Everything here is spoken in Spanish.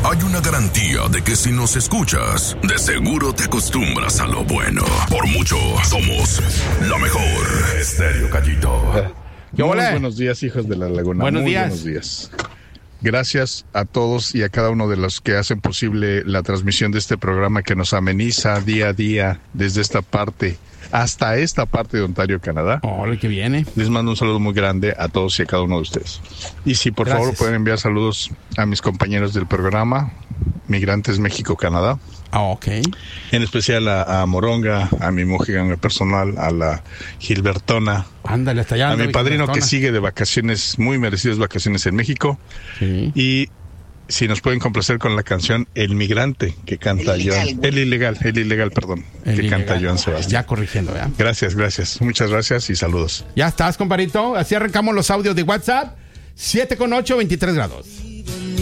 hay una garantía de que si nos escuchas, de seguro te acostumbras a lo bueno. Por mucho, somos la mejor. Estéreo Gallito. Muy buenos días, hijos de la Laguna. Buenos días. Buenos días. Gracias a todos y a cada uno de los que hacen posible la transmisión de este programa que nos ameniza día a día desde esta parte hasta esta parte de Ontario, Canadá. Hola, que viene. Les mando un saludo muy grande a todos y a cada uno de ustedes. Y si por favor pueden enviar saludos a mis compañeros del programa, Migrantes México-Canadá. Ok. En especial a Moronga, a mi mojiganga personal, a la Gilbertona. Ándale, hasta allá. A mi padrino que sigue de vacaciones, muy merecidas vacaciones en México. Sí. Y si nos pueden complacer con la canción El Migrante, que canta Joan. El ilegal, perdón. Canta Joan Sebastián. Ya corrigiendo, ¿ya? Gracias. Muchas gracias y saludos. Ya estás, compadrito. Así arrancamos los audios de WhatsApp. 7 con 8, 23 grados.